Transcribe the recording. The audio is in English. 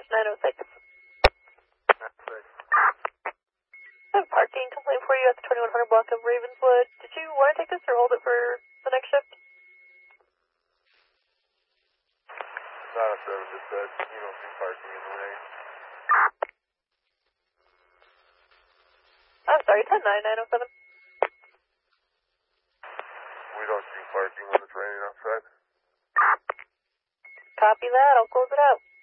906. I have a parking complaint for you at the 2100 block of Ravenswood. Did you want to take this or hold it for the next shift? 907 just said you don't see parking in the lane. I'm sorry, 10-9-907. We don't see parking when it's raining outside. Copy that, I'll close it out.